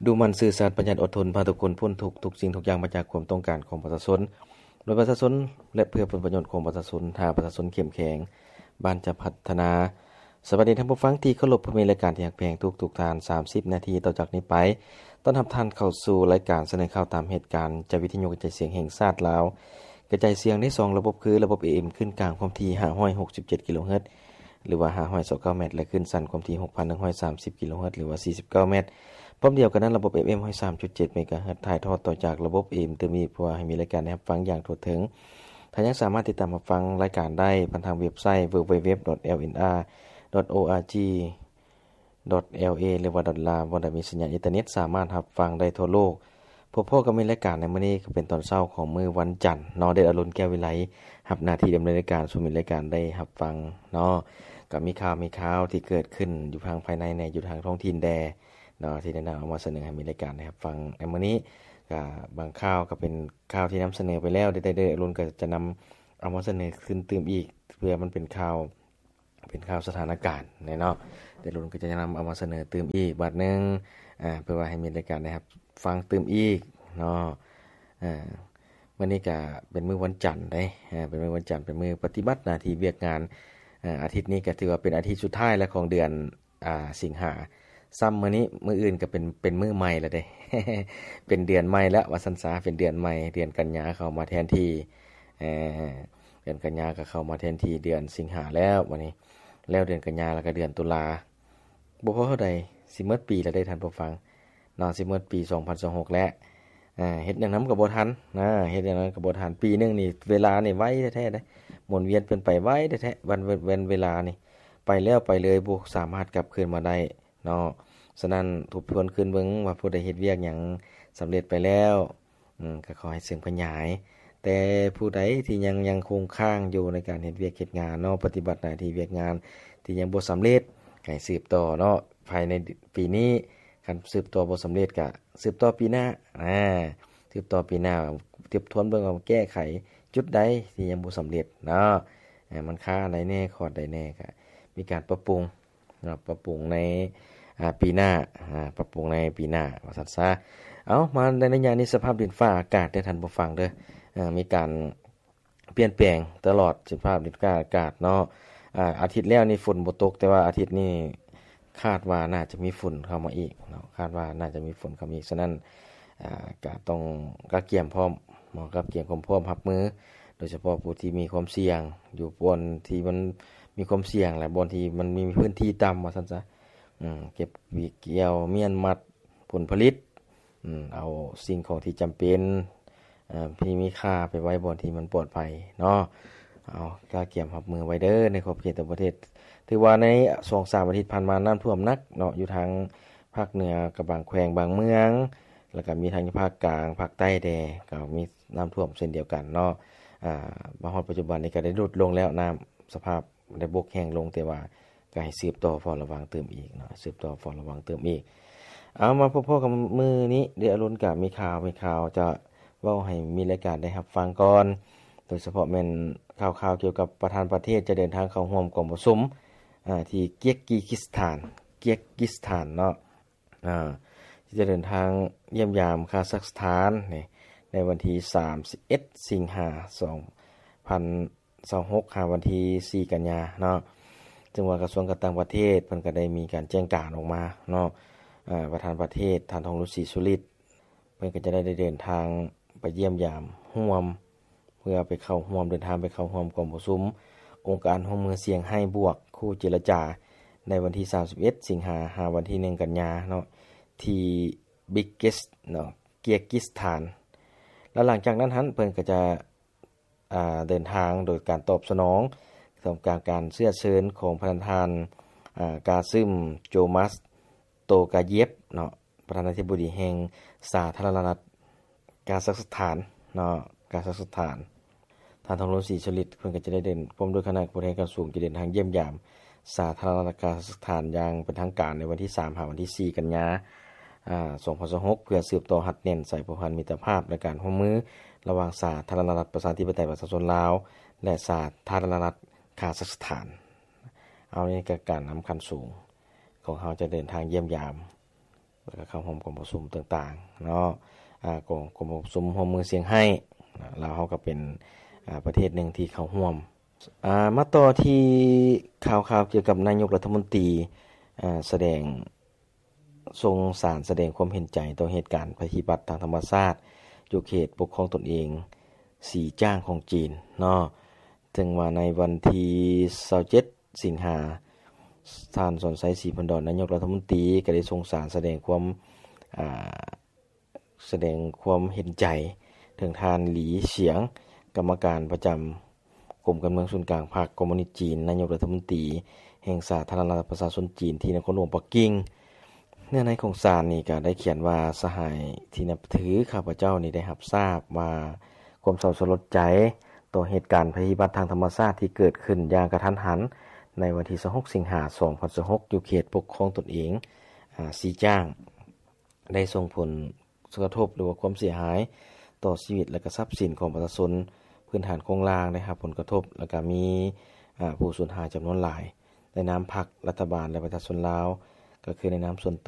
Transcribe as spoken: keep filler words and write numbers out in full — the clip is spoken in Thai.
ดูมันซื่อสัตย์ประหยัดอดทนพาทุกคนพ้นทุกทุกสิ่งทุกอย่างมาจากความต้องการของประชาชนโดยประชาชนและเพื่อผลประโยชน์ของประชาชนถ้าประชาชนเข้มแข็งบ้านจะพัฒนาสวัสดีท่านผู้ฟังที่เคารพผู้มีรายการที่ฮักแพงทุกๆท่านสามสิบนาทีต่อจากนี้ไปต้อนรับท่านเข้าสู่รายการเสนอข่าวตามเหตุการณ์จากวิทยุกระจายเสียงแห่งชาติลาวกระจายเสียงในสองระบบคือระบบ เอ เอ็ม ขึ้นกลางความถี่ห้าร้อยหกสิบเจ็ดกิโลเฮิรตซ์หรือว่าห้าร้อยยี่สิบเก้าเมตรและขึ้นสั้นความถี่ หกพันหนึ่งร้อยสามสิบกิโลเฮิรตซ์หรือว่าสี่สิบเก้าเมตรพร้อมเดียวกันนั้นระบบ เอฟ เอ็ม หนึ่งร้อยสามจุดเจ็ด เมกะเฮิรตซ์ถ่ายทอดต่อจากระบบ เอ เอ็ม เติมอีกเพื่อให้มีรายการให้รับฟังอย่างทั่วถึงท่านยังสามารถติดตามรับฟังรายการได้ผ่านทางเว็บไซต์ ดับเบิลยู ดับเบิลยู ดับเบิลยู ดอท แอล เอ็น อาร์ ดอท โอ อาร์ จี ดอท แอล เอ หรือว่า .lab บ่ได้มีสัญญาณอินเทอร์เน็ตสามารถรับฟังได้ทั่วโลกพบๆกับมีรายการในมื้อนี้ก็เป็นตอนเช้าของมื้อวันจันทร์เนาะเดชอรุณแก้ววิไลรับหน้าที่ดำเนินรายการสู่มีรายการได้รับฟังเนาะก็มีข่าวมีข่าวที่เกิดขึ้นอยู่ทางภายในในอยู่ทางท้องถิ่นแดเนาะที่ได้นำเอามาเสนอให้มีรายการได้รับฟังในมื้อนี้ก็บางข่าวก็เป็นข่าวที่นำเสนอไปแล้วได้ๆเดชอรุณก็จะนำเอามาเสนอขึ้นเติมอีกเพื่อมันเป็นข่าวเป็นข่าวสถานการณ์เนาะเดชอรุณก็จะนำเอามาเสนอเติมอีกบัดนึงอ่าเพื่อว่าให้มีรายการได้รับฟังเติมอีกเนาะอ่าวันนี้ก็เป็นมื้อวันจันทร์เด้อ่าเป็นมื้อวันจันทร์เป็นมื้อปฏิบัติหน้าที่เวียกงานอ่าอาทิตย์นี้ก็ถือว่าเป็นอาทิตย์สุดท้ายแล้วของเดือนอ่าสิงหาซ้ำมื้อนี้มื้ออื่นก็เป็นเป็นมื้อใหม่แล้วเด้ เป็นเดือนใหม่แล้วว่าซั่นซะเป็นเดือนใหม่เดือนกันยาเข้ามาแทนที่เอ่อเดือนกันยาก็เข้ามาแทนที่เดือนสิงหาแล้ววันนี้แล้วเดือนกันยาแล้วก็เดือนตุลาบ่พอเท่าใดสิหมดปีแล้วได้ท่านผู้ฟังเนาะสิหมดปีสองพันยี่สิบหกแล้วอ่าเฮ็ดหยังนำก็บ่ทันนะเฮ็ดหยังนำก็บ่ทันปีนึงนี่เวลานี่ไวแท้ๆเด้หมุนเวียนเพิ่นไปไวแท้ๆวันเว้นเวลานี่ไปแล้วไปเลยบ่สามารถกลับคืนมาได้เนาะฉะนั้นทบทวนคืนเบิ่งว่าผู้ใดเฮ็ดเวียกหยังสำเร็จไปแล้วอืมก็ขอให้ซึ่งขยายแต่ผู้ใดที่ยังยังคงค้างอยู่ในการเฮ็ดเวียกเฮ็ดงานเนาะปฏิบัติหน้าที่เวียกงานที่ยังบ่สำเร็จก็ให้สืบต่อเนาะภายในปีนี้คันสืบต่อบ่สำเร็จก็สืบต่อปีหน้าอ่าสืบต่อปีหน้าทบทวนเบิ่งว่าแก้ไขจุดใดที่ยังบ่สำเร็จเนาะอ่ามันค้าอะไรแน่ข้อใดแน่ก็มีการปรับปรุงเนาะปรับปรุงในอ่าปีหน้าอ่าปรับปรุงในปีหน้าว่าซั่นซะเอามาในระยะนี้สภาพดินฟ้าอากาศได้ท่านผู้ฟังเด้ออ่ามีการเปลี่ยนแปลงตลอดสภาพดินฟ้าอากาศเนาะอ่าอาทิตย์แล้วนี่ฝนบ่ตกแต่ว่าอาทิตย์นี้คาดว่าน่าจะมีฝนเข้ามาอีกเนาะคาดว่าน่าจะมีฝนเข้ามาอีกฉะนั้นอ่าก็ต้องก็เตรียมพร้อมหมอกับเตรียมความพร้อมรับมือโดยเฉพาะผู้ที่มีความเสี่ยงอยู่บนที่มันมีความเสี่ยงและบนที่มันมีพื้นที่ต่ำว่าซั่นซะอืมเก็บวิเกี่ยวเมียนมัดผลผลิตอืมเอาสิ่งของที่จำเป็นอ่าที่มีค่าไปไว้บนที่มันปลอดภัยเนาะเอาก็เตรียมรับมือไว้เด้อในขอบเขตประเทศถือว่าใน สองถึงสาม อาทิตย์ผ่านมาน้ำท่วมหนักเนาะอยู่ทางภาคเหนือกับบางแขวงบางเมืองแล้วก็มีทางภาคกลางภาคใต้แดก็มีน้ำท่วมเช่นเดียวกันเนาะอ่ามาฮอดปัจจุบันนี้ก็ได้ลดลงแล้วน้ำสภาพได้บกแห้งลงแต่ว่าก็ให้สืบต่อเฝ้าระวังเติมอีกเนาะสืบต่อเฝ้าระวังเติมอีกเอามาพบๆกับมื้อนี้เดี๋ยวอรุณก็มีข่าวมีข่าวจะเว้าให้มีรายการได้รับฟังก่อนโดยเฉพาะแม่นข่าวๆเกี่ยวกับประธานประเทศจะเดินทางเข้าร่วมกองประชุมอ่าที่เกียร์กิสถานเกียร์กิสถานเนาะอ่าที่จะเดินทางเยี่ยมยามคาซัคสถานนี่ในวันที่สามสิบเอ็ดสิงหาคมสองพันยี่สิบหกหาวันที่สี่กันยาเนาะซึ่งว่ากระทรวงการต่างประเทศเพิ่นก็ได้มีการแจ้งการออกมาเนาะอ่าประธานประเทศท่านทองรุศรีสุริตเพิ่นก็จะได้เดินทางไปเยี่ยมยามร่วมเพื่อไปเข้าร่วมเดินทางไปเข้าร่วมกองประชุมองค์การร่วมมือเสียงให้บวกคู่เจรจาในวันที่สามสิบเอ็ดสิงหาคมหาวันที่หนึ่งกันยาเนาะที่บิกเกสเนาะเกียร์กิสถานแล้วหลังจากนั้นหันเพิ่นก็จะอ่าเดินทางโดยการตอบสนองต่อการการเชื้อเชิญของประธานอ่ากาซึมโจมัสโตกาเยฟเนาะประธานาธิบดีแห่งสาธารณรัฐกาซัคสถานเนาะกาซัคสถานท่านทองรุศรีสุริตเพิ่นก็จะได้เดินพร้อมด้วยคณะผู้แทนกระทรวงจะเดินทางเยี่ยมยามสาธารณรัฐกาซัคสถานอย่างเป็นทางการในวันที่สามหาวันที่สี่กันยาอ่าสองพันยี่สิบหกเพื่อสืบต่อหัดแน่นใส่ผูกพันมิตรภาพในการร่วมมือระหว่างสาธารณรัฐประชาธิปไตยประชาชนลาวและสาธารณรัฐคาซัคสถานเอานี่ก็การนำคันสูงของเฮาจะเดินทางเยี่ยมยามแล้วก็เข้าร่วมกรมประชุมต่างๆเนาะอ่ากองกรมประชุมร่วมมือเสียงให้ลาวเฮาก็เป็นอ่าประเทศหนึ่งที่เข้าร่วมอ่ามาต่อที่ข่าวๆเกี่ยวกับนายกรัฐมนตรีอ่าแสดงทรงสารแสดงความเห็นใจต่อเหตุการณ์ภัยพิบัติทางธรรมชาติอยู่เขตปกครองตนเองสีจ้างของจีนเนาะถึงว่าในวันที่ยี่สิบเจ็ดสิงหาท่านสนไสศรีพันดรนายกรัฐมนตรีก็ได้ทรงสารแสดงความอ่าแสดงความเห็นใจถึงท่านหลีเฉียงกรรมการประจำกรมการเมืองส่วนกลางพรรคคอมมิวนิสต์จีนนายกรัฐมนตรีแห่งสาธารณรัฐประชาชนจีนที่นครหลวงปักกิ่งเนื้อในของสารนี่ก็ได้เขียนว่าสหายที่นับถือข้าพเจ้านี่ได้รับทราบว่าความเศร้าสลดใจต่อเหตุการณ์ภัยพิบัติทางธรรมชาติที่เกิดขึ้นอย่างกระทันหันในวันที่ยี่สิบหกสิงหาคมสองพันยี่สิบหกอยู่เขตปกครองตนเองอ่าสีจ้างได้ส่งผลกระทบหรือว่าความเสียหายต่อชีวิตและก็ทรัพย์สินของประชาชนพื้นฐานโครงสร้างได้รับผลกระทบแล้วก็มีอ่าผู้สูญหายจำนวนหลายในนามพรรครัฐบาลและประชาชนลาวก็คือในนามส่วน